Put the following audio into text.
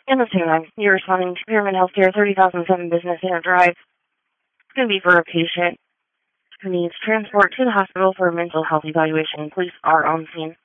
In the same time, you're responding to Pyramid Healthcare 30,007 Business Center Drive. It's going to be for a patient who needs transport to the hospital for a mental health evaluation. Police are on scene.